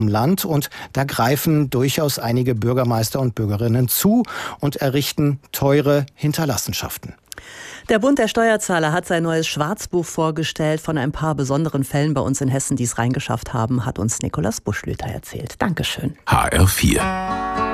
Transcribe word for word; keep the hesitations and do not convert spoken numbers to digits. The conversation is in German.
Land und da greifen durchaus einige Bürgermeister und Bürgerinnen zu und errichten teure Hinterlassenschaften. Der Bund der Steuerzahler hat sein neues Schwarzbuch vorgestellt. Von ein paar besonderen Fällen bei uns in Hessen, die es reingeschafft haben, hat uns Nikolaus Buschlüter erzählt. Dankeschön. H R vier